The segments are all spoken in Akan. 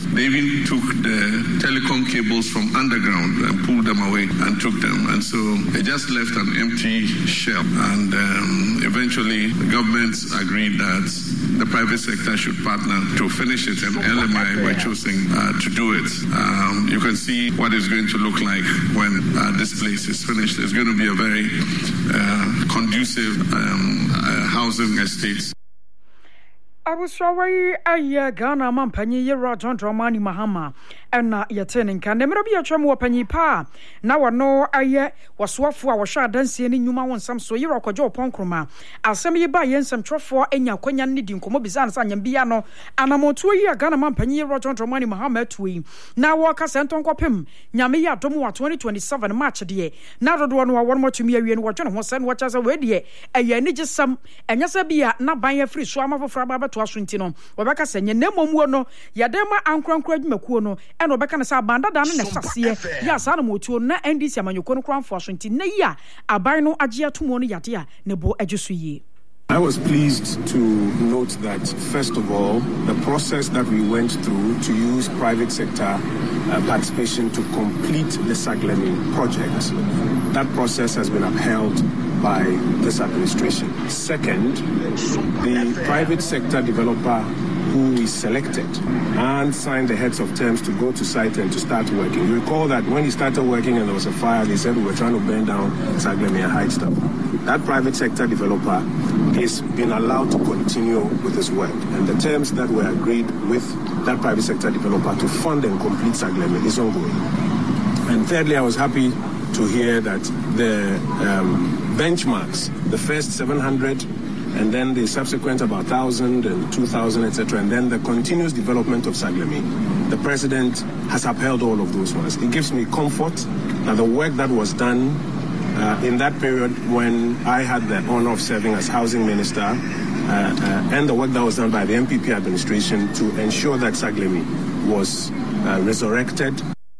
They even took the telecom cables from underground and pulled them away and took them. And so they just left an empty shell. And eventually the government agreed that the private sector should partner to finish it, and LMI were choosing to do it. You can see what it's going to look like when this place is finished. It's going to be a very conducive housing estate. I was sorry, Ghana Mampanyi, John Dramani Mahama, and Yatin can never be a chamo penny pa. Now I know I was wafu, I was shot dancing in Numa on some so you're a cojo ponkroma. I'll send you buy in some truffle and your quenya needing Comobizan and Biano, and I'm on 2 year Ghana Mampanyi, John Dramani Mahama to now walk us and Tonko Pim, Yamia Domo 2027 March a day. Now the one more to me and what John was sent what as a ready, and you need just some, and yes, I be not buying a free swam of Frababa. Washington, Wabaka say, Nemo no, Yadema Ankran Makuno, and Obaka sa banda down in the Sassia, Yas Animal to na NDC Manukono Crown Washington, Naya, Abino Ajia Tumoni Yatia, Nebo Ejusuye. I was pleased to note that, first of all, the process that we went through to use private sector participation to complete the Saglemi project, that process has been upheld by this administration. Second, the private sector developer who we selected and signed the heads of terms to go to site and to start working. You recall that when he started working and there was a fire, they said we were trying to burn down Saglemi and hide stuff. That private sector developer has been allowed to continue with his work. And the terms that were agreed with that private sector developer to fund and complete Saglemi is ongoing. And thirdly, I was happy to hear that the benchmarks, the first 700 and then the subsequent about 1,000 and 2,000, etc., and then the continuous development of Saglemi, the president has upheld all of those ones. It gives me comfort that the work that was done in that period when I had the honor of serving as housing minister and the work that was done by the MPP administration to ensure that Saglemi was resurrected.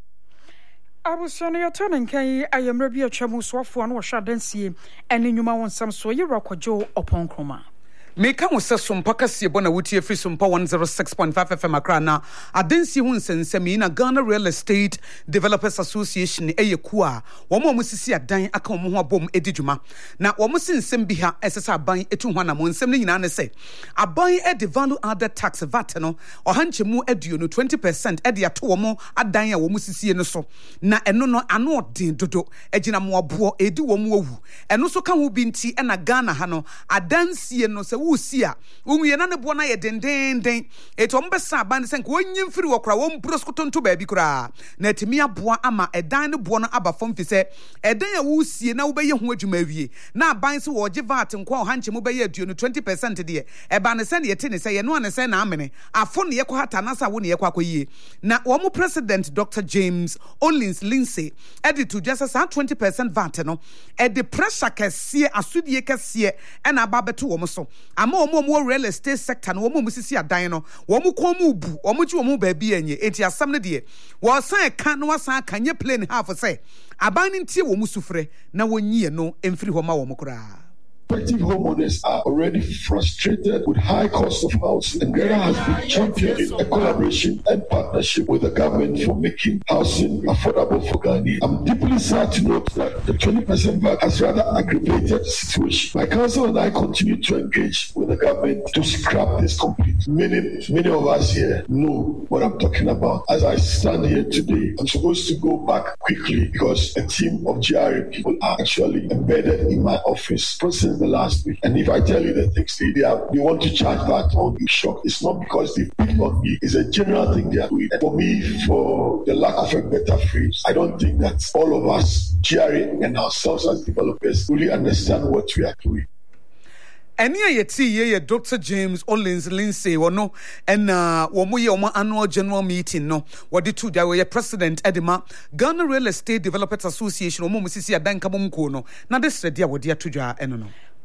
I was saying, turning Kay, I am Rabia Chamuswafu and Washadensi, and in Yuma on some so you rock Joe upon Chroma. Meka wo sesum pakase bona wutie free sumpa 106.5 FM akrana adensi hu nsensemi na Ghana Real Estate Developers Association eyekua wo mo musisi adan aka wo ho abom edidwuma na wo mo sensem bi ha esesa aban etu ho na mo nsem ne nyina ne se aban e de value added tax VAT no ohanchemu aduo no 20% e de ato wo mo adan a wo musisi no so na eno no ano odin dodo agina mo abo edi wo mo awu eno so ka ho bi nti e na Ghana ha no adansie no se Usia, Unye na ne bona ye den eto mbesa aban sen ko nyim firi wo kra wo mproskoto nto ba bi kra na etimi aboa ama edan ne bo no aba fom fi se edan ya wusie na wo be ye ho adwuma wie na aban se wo je VAT nko hanche mo be ye aduo no 20% de e ba ne se ne yete ne se ye no ne se na amene afo ne ye ko hata na sa wo ne ye kwa koyie na wo mo president Dr. James Olins Lindsay edit to just 20% VAT no e de pressure kese asudie kese e na aba beto wo mo so ama omo real estate sector no omo musisi adan no omo komu bu omo ji omo ba bi enye enti asam ne de wo san ka no wasan kanye plane half say aban ntie wo musufre na wonyie no emfiri ho ma wo mokora. Prospective homeowners are already frustrated with high cost of housing, and Ghana has been championing a collaboration and partnership with the government for making housing affordable for Ghanaians. I'm deeply sad to note that the 20% VAT has rather aggravated the situation. My council and I continue to engage with the government to scrap this completely. Many of us here know what I'm talking about. As I stand here today, I'm supposed to go back quickly because a team of GRA people are actually embedded in my office since the last week. And if I tell you the things they want to charge that, I'll be shocked. It's not because they picked on me. It's a general thing they are doing. And for me, for the lack of a better phrase, I don't think that all of us, GRA and ourselves as developers, really understand what we are doing. Any ye Dr. James Olins Lindsay wono and womo ye omo annual general meeting no wodi tu dia we president Edema Ghana Real Estate Developers Association omo musisi adan kabom ko no na this ready a wodi atudwa eno no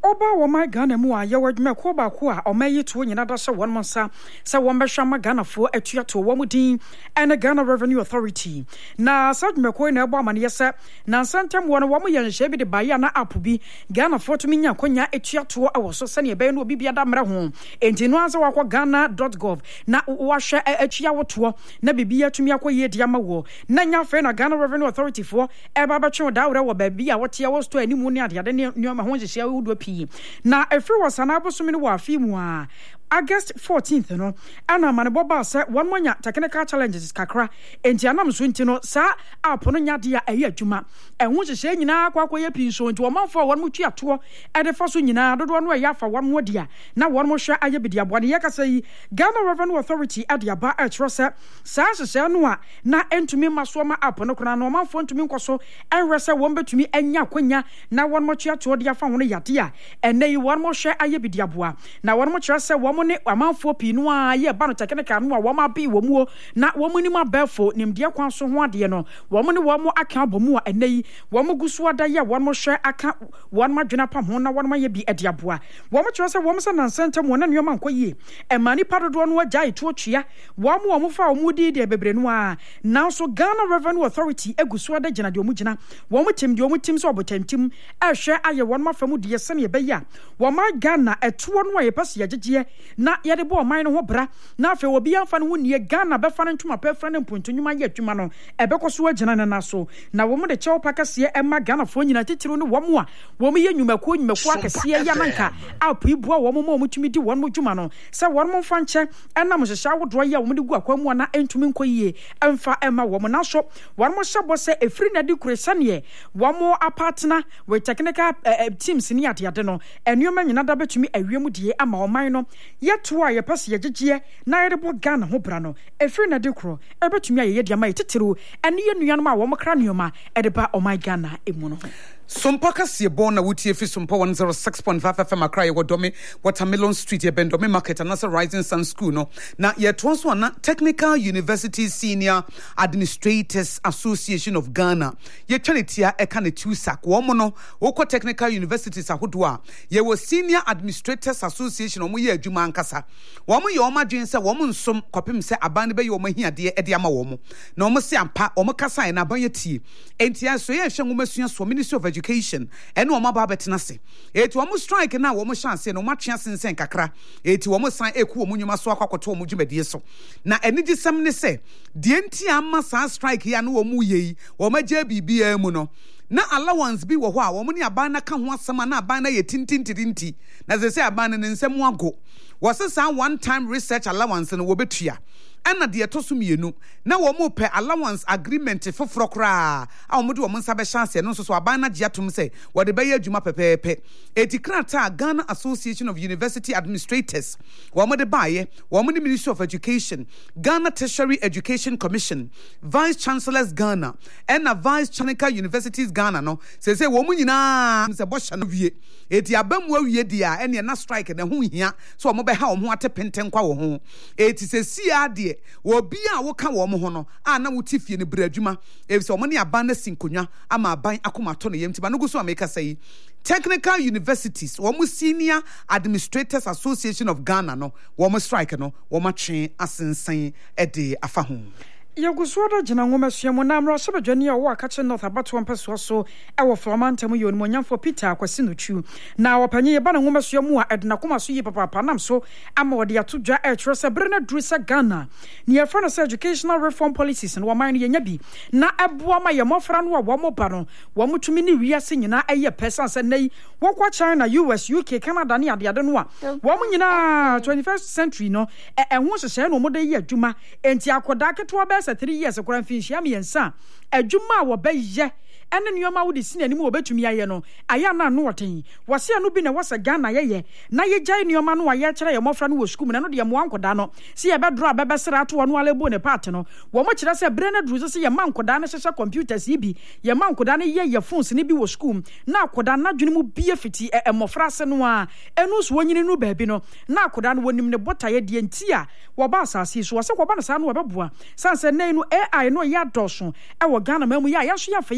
Oba wo my Ghana mu a yewo adwuma ko ba ko a o mayi to nyina da se won monsa se won be hwa ma Ghana fo atua to wo mudin and Ghana Revenue Authority na sa adwuma ko na ebo amane yese na santem wo no wo ye nhye bi de baye na app bi Ghana fo to minya konya atua to awo so se ne be no obi bia da mra ho enti no anza wakọ ghana.gov na wo hwe atua wo to na bibia tumi akoye dia ma wo na nya fe na Ghana Revenue Authority fo e ba ba twe da wore wo ba bia wo te wo store animu ne ade ne nyoma ho nhye wudo pi na efri wasana abosumi ne wa afi mu a August 14th no ana mane boba se one monya technical challenges kakra enti anam so enti no sa app no nyade a ayi adwuma ehun hyehye nyina akwakoye pinso enti omanfo won mutu ato e de fa so nyina dodo no ya fa won mo dia na won mo hwe aye bidia bode ye kasa yi Ghana Revenue Authority ade aba a tro se sa hyehye no a na entumi maso ma app no kona no omanfo entumi nkoso enwe se won betumi anya konya na won mo tu ato dia fa hono yade a ene yi won mo hwe aye bidia boa na won mo kire se won ne amanfo pinu a ye ba no technical no a wo ma bi wo mu na wo mu ni ma befo nimde kwan so ho ade no wo mu ne wo mu aka abomu a enei wo mu gusu ada ye wo mu hwe aka wo ma dwena pam ho na wo ma ye bi ade aboa wo mu kire se wo mu se nansentem wo na nyoma nkoyie emani padodo no agya etu tua wo mu fa wo mu di de bebre no a now so Ghana Revenue Authority egusu ada gina de wo mu gina wo mu tim de wo mu tim so obotantim ehwe aye wo ma famu de se ne be ya wo ma Ghana etuo no a ye pase yagyegie na yede bo man no ho bra na afa obi amfa no nie Ghana be fa no ntuma pe fra ne mponto nyuma ye adwuma no ebekoso agina ne na so na wo mu de chew pakase ema Ghana fo nyina titiro no wo mu a wo mu ye nnwumako akase ya manka apo ibu a wo mu mo tumi di won mo dwuma no se won mo fa nche enam hyehya wodo ya wo mu de gu akwamu na entumi nkoyie emfa ema wo mu na so won mo hyebo se efri na di kuresa ne wo mo apartner we technical teams ni ade no enwuma nyina da betumi awiemu die ama o man no yeto a ye pase yegyegie na yerebo Ghana ho bra no efiri na de kro ebetumi aye de ama yetitiru ene ye nuanom a wo mokra neoma edeba o my Ghana emu no Sompaka siebon na wutie fi Sompa 106.5 FM akra ye wodome Watermelon Street ye bendome market and as a Rising Sun School no na ye tonso na Technical University Senior Administrators Association of Ghana ye twanitia eka ne tusak wo mo no wokọ Technical Universities ahodo a ye wo Senior Administrators Association omo ye adwuma ankasa wo mo ye oma dwen se wo mo nsom kopem se aban ne be ye omo hiade e de ama wo mo na omo se ampa omo kasa na aban ye tie entia so ye hwe ngomasua so Ministry of Education and no ma ba betena se eti wo mo strike na wo mo chance no ma twea sensen kakra eti wo mo san eku wo mo nyuma so akwakoto wo mo dwumadie so na eni gisem ne se de enti amma sa strike ya no wo mo yei wo ma gya bibia mu no na allowance bi wo ho a wo mo ni aban na ka ho asema na aban na ye tintintirinti na ze se aban ne nsem ago wo se san one time research allowance no wo betua ana de etoso mienu na wo mo pe allowance agreement foforo kra a wo mo de wo nsa be chance no so aban na gye atom se wo de be ye adwuma pepepe etikrata Ghana Association of University Administrators wo mo de baaye wo mo ni Ministry of Education Ghana Tertiary Education Commission Vice Chancellors Ghana and Vice Technical Universities Ghana no se wo mo nyina se bo hya no wie eti abamu awie dia ene na strike na ho hia so wo mo be ha wo ho atepenten kwa wo ho eti se sia de obi a wo ka wo mo ho no a na wo tifie ne bra adwuma efise wo ne aban na sinkonwa ama aban akomato no yemti ba no guso ameka sai Technical Universities wo mo Senior Administrators Association of Ghana no wo mo strike no wo ma twen asensan ede afa ho Yagusuada jina ngomasua mo namra sebadwani a wo akache North Abato ampeso so e wo Flamantam yo no nyamfo Peter akwasi no chu na wopanye ba na ngomasua mu a edna komaso yi papa nam so ama wode atodwa e twere se bre na duru se Ghana ne ye frana se educational reform policies no man ye nya bi na eboa ma ye mofra no a wo mo ba no wo mutumi ni wiase nyina eye person se nei wo kwa China US UK Canada ne ade no a wo mo nyina 21st century no ho hyehye no mo de ye adwuma enti akoda ketwa be 3 years kora mfinhia miensa adwuma a wo be ye ene nyoma wo de sinani mu obetumi aye no aya na no woten wose anu bi na wose Ghana ye na ye gyan nyoma no aye kire ye mofra no wo school na no de mo ankoda no se ye be dro bebe sra to no alebo ne part no wo mo kire se bre na dru se ye mankoda na hye computers bi ye mankoda na ye phones ni bi wo school na akoda na dwene mu bie fiti mofra se no a enu so wonyini no baabi no na akoda no wonim ne botaye de ntia wo ba asase so wose ko ba na sa no wo beboa sanse nei no AI no ya doso e wo Ghana mamu ya so ya fa ye wanyi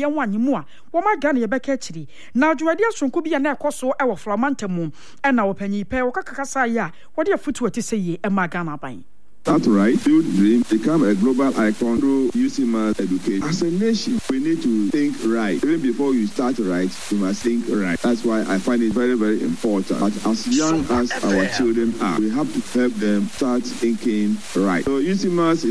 mu a wɔma Ghana yɛbɛka akyiri na adwuade asonko bi a na ɛkɔ so ɛwɔ Flamanta mu ɛna wɔpanyi pɛ wɔkakakasa yi a wɔde afutu ati sɛ yie ɛma Ghana ban. That's right. Build dream, become a global icon through UCMAS education. As a nation, we need to think right. Even before you start right, you must think right. That's why I find it very, very important. But as young as our children are, we have to help them start thinking right. So UCMAS